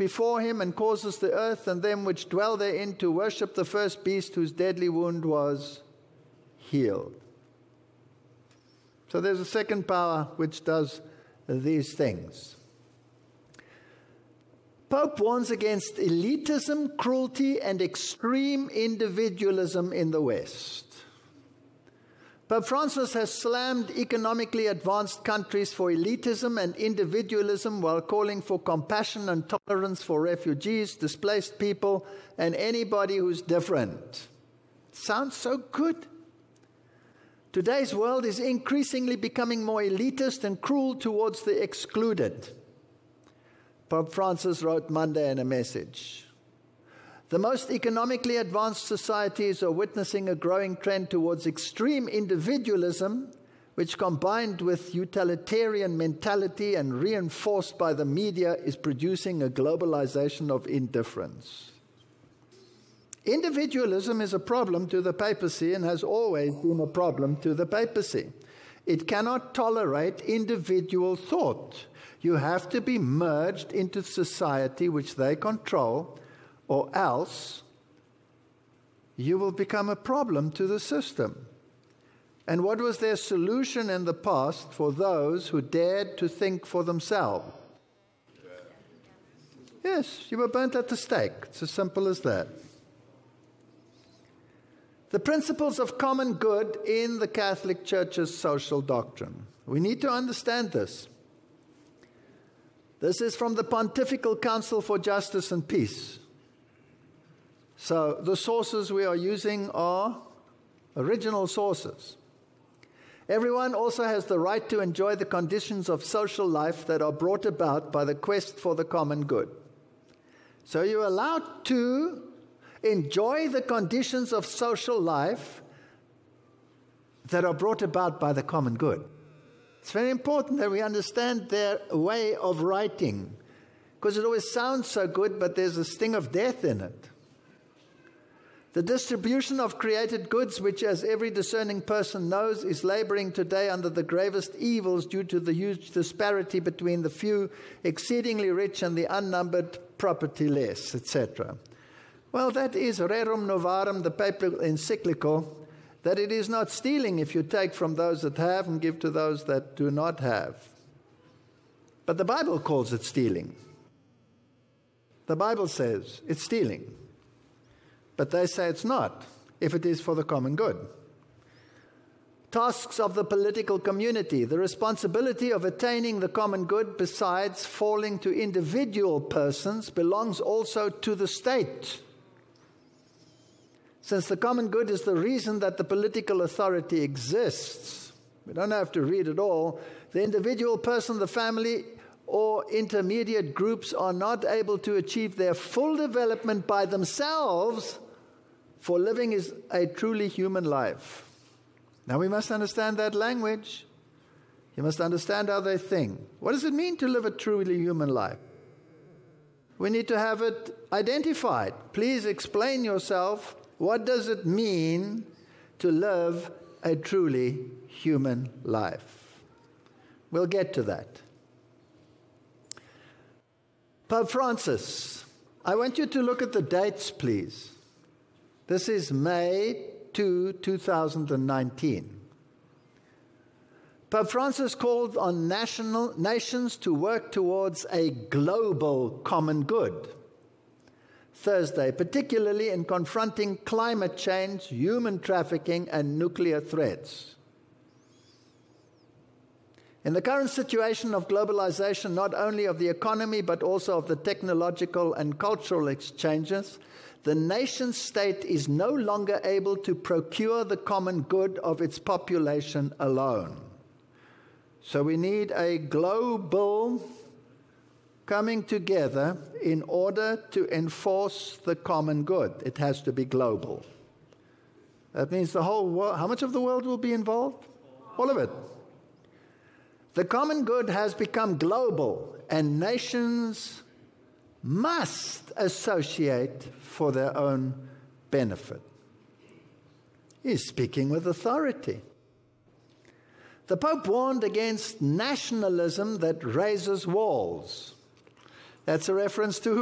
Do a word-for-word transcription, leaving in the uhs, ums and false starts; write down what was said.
before him, and causes the earth and them which dwell therein to worship the first beast whose deadly wound was healed. So there's a second power which does these things. Pope warns against elitism, cruelty, and extreme individualism in the West. Pope Francis has slammed economically advanced countries for elitism and individualism while calling for compassion and tolerance for refugees, displaced people, and anybody who's different. Sounds so good. Today's world is increasingly becoming more elitist and cruel towards the excluded. Pope Francis wrote Monday in a message. The most economically advanced societies are witnessing a growing trend towards extreme individualism, which combined with utilitarian mentality and reinforced by the media is producing a globalization of indifference. Individualism is a problem to the papacy and has always been a problem to the papacy. It cannot tolerate individual thought. You have to be merged into society which they control, or else you will become a problem to the system. And what was their solution in the past for those who dared to think for themselves? Yes, you were burnt at the stake. It's as simple as that. The principles of common good in the Catholic Church's social doctrine. We need to understand this. This is from the Pontifical Council for Justice and Peace. So the sources we are using are original sources. Everyone also has the right to enjoy the conditions of social life that are brought about by the quest for the common good. So you're allowed to enjoy the conditions of social life that are brought about by the common good. It's very important that we understand their way of writing, because it always sounds so good, but there's a sting of death in it. The distribution of created goods, which as every discerning person knows, is laboring today under the gravest evils due to the huge disparity between the few exceedingly rich and the unnumbered propertyless, et cetera. Well, that is Rerum Novarum, the papal encyclical, that it is not stealing if you take from those that have and give to those that do not have. But the Bible calls it stealing. The Bible says it's stealing. But they say it's not, if it is for the common good. Tasks of the political community. The responsibility of attaining the common good, besides falling to individual persons, belongs also to the state. Since the common good is the reason that the political authority exists, we don't have to read it all, the individual person, the family, or intermediate groups are not able to achieve their full development by themselves, for living is a truly human life. Now we must understand that language. You must understand how they think. What does it mean to live a truly human life? We need to have it identified. Please explain yourself. What does it mean to live a truly human life? We'll get to that. Pope Francis, I want you to look at the dates, please. This is May second, two thousand nineteen. Pope Francis called on national nations to work towards a global common good. Thursday, particularly in confronting climate change, human trafficking, and nuclear threats. In the current situation of globalization, not only of the economy, but also of the technological and cultural exchanges, the nation state is no longer able to procure the common good of its population alone. So we need a global coming together in order to enforce the common good. It has to be global. That means the whole world. How much of the world will be involved? All of it. The common good has become global, and nations must associate for their own benefit. He's speaking with authority. The Pope warned against nationalism that raises walls. That's a reference to who?